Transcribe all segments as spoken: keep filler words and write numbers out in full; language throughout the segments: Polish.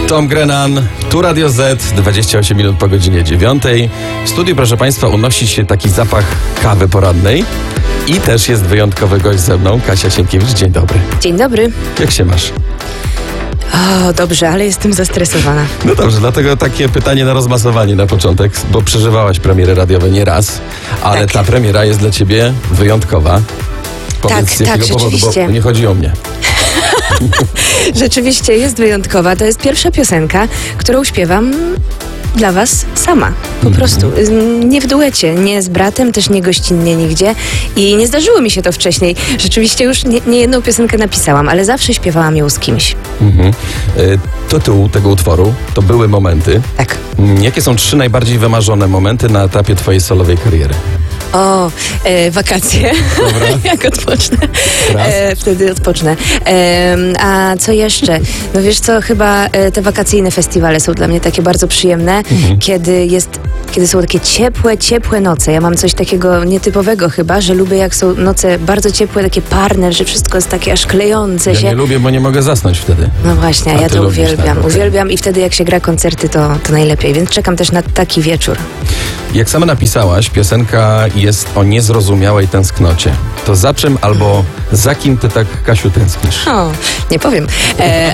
Tom Grennan, tu Radio Z, dwadzieścia osiem minut po godzinie dziewiątej. W studiu, proszę Państwa, unosi się taki zapach kawy porannej i też jest wyjątkowy gość ze mną, Kasia Sienkiewicz. Dzień dobry. Dzień dobry. Jak się masz? O, dobrze, ale jestem zestresowana. No dobrze, dlatego takie pytanie na rozmasowanie na początek, bo przeżywałaś premiery radiowe nie raz, ale Tak. ta premiera jest dla Ciebie wyjątkowa. Powiedz, Tak, z jakiego tak, powodu, rzeczywiście. bo nie chodzi o mnie. Rzeczywiście jest wyjątkowa. To jest pierwsza piosenka, którą śpiewam dla was sama. Po prostu. Nie w duecie, nie z bratem, też nie gościnnie nigdzie. I nie zdarzyło mi się to wcześniej. Rzeczywiście już nie, nie jedną piosenkę napisałam, ale zawsze śpiewałam ją z kimś. Mhm. Y, Tytuł tego utworu to Były momenty. Tak. Mm, Jakie są trzy najbardziej wymarzone momenty na etapie Twojej solowej kariery? O, e, wakacje. Dobra. Jak odpocznę. Raz. E, wtedy odpocznę. E, a co jeszcze? No wiesz co, chyba e, te wakacyjne festiwale są dla mnie takie bardzo przyjemne, Mhm. kiedy jest, kiedy są takie ciepłe, ciepłe noce. Ja mam coś takiego nietypowego chyba, że lubię jak są noce bardzo ciepłe, takie parne, że wszystko jest takie aż klejące Ja się. nie lubię, bo nie mogę zasnąć wtedy. No właśnie, A ja ty to lubisz, uwielbiam. tak, okej. Uwielbiam i wtedy jak się gra koncerty, to, to najlepiej. Więc czekam też na taki wieczór. Jak sama napisałaś, piosenka jest o niezrozumiałej tęsknocie. To za czym albo za kim Ty tak, Kasiu, tęsknisz? O, nie powiem. E,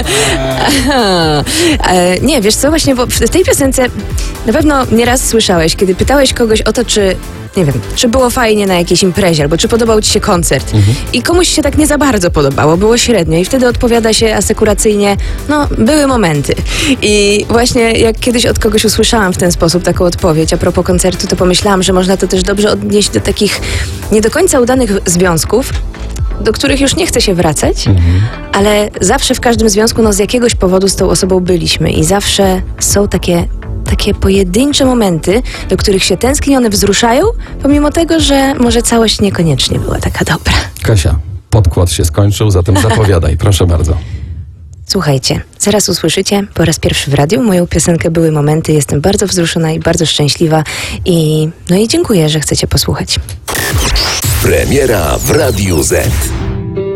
e, nie, wiesz co, właśnie, bo w tej piosence na pewno nieraz słyszałeś, kiedy pytałeś kogoś o to, czy, nie wiem, czy było fajnie na jakiejś imprezie, albo czy podobał ci się koncert. I komuś się tak nie za bardzo podobało, było średnio. I wtedy odpowiada się asekuracyjnie, no, były momenty. I właśnie jak kiedyś od kogoś usłyszałam w ten sposób taką odpowiedź a propos koncertu, to pomyślałam, że można to też dobrze odnieść do takich nie do końca udanych związków, do których już nie chce się wracać, ale zawsze w każdym związku no, z jakiegoś powodu z tą osobą byliśmy i zawsze są takie, takie pojedyncze momenty, do których się tęskni, one wzruszają, pomimo tego, że może całość niekoniecznie była taka dobra. Kasia, podkład się skończył, zatem zapowiadaj, proszę bardzo. Słuchajcie, zaraz usłyszycie po raz pierwszy w radiu moją piosenkę Były momenty. Jestem bardzo wzruszona i bardzo szczęśliwa i no i dziękuję, że chcecie posłuchać. Premiera w Radiu Z.